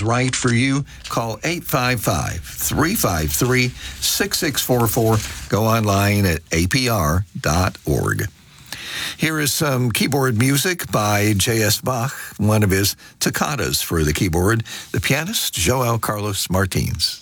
is right for you, call 855-353-6644. Go online at apr.org. Here is some keyboard music by J.S. Bach, one of his toccatas for the keyboard, the pianist Joel Carlos Martins.